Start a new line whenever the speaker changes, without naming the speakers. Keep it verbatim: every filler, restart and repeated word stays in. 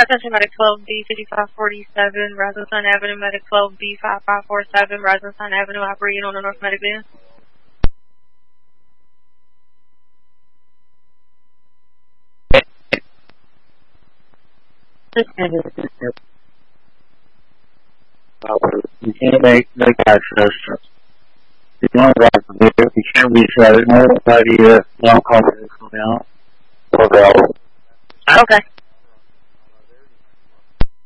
Attention Medic twelve B fifty-five forty-seven, Rasmussen Avenue, Medic twelve B five five four seven, Rasmussen Avenue, operating on the North Medic van.
You can't make, make access. You don't like to do it. You can't reset it. Nobody uh, don't call it now.
Okay.